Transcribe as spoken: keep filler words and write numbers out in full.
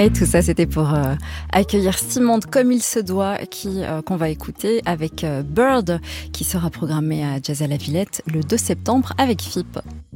Et tout ça, c'était pour euh, accueillir Simonde comme il se doit, qui euh, qu'on va écouter avec euh, Bird, qui sera programmé à Jazz à la Villette le deux septembre avec F I P.